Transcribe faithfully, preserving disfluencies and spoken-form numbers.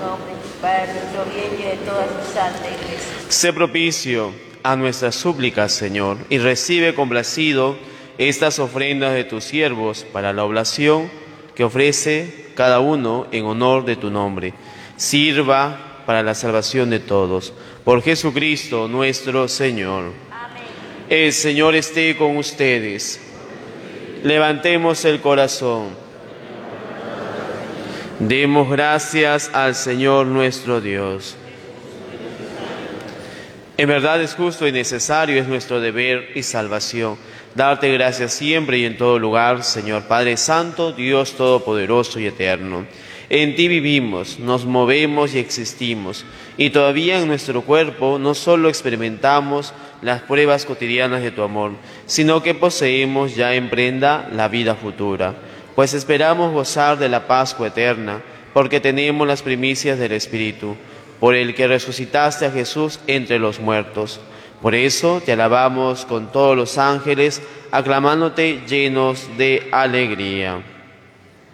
nombre, para nuestro bien y de toda su santa Iglesia. Sé propicio a nuestras súplicas, Señor, y recibe complacido estas ofrendas de tus siervos para la oblación que ofrece cada uno en honor de tu nombre. Sirva para la salvación de todos. Por Jesucristo nuestro Señor. Amén. El Señor esté con ustedes. Levantemos el corazón. Demos gracias al Señor nuestro Dios. En verdad es justo y necesario, es nuestro deber y salvación. Darte gracias siempre y en todo lugar, Señor Padre Santo, Dios Todopoderoso y Eterno. En ti vivimos, nos movemos y existimos, y todavía en nuestro cuerpo no solo experimentamos las pruebas cotidianas de tu amor, sino que poseemos ya en prenda la vida futura, pues esperamos gozar de la Pascua eterna, porque tenemos las primicias del Espíritu, por el que resucitaste a Jesús entre los muertos. Por eso te alabamos con todos los ángeles, aclamándote llenos de alegría.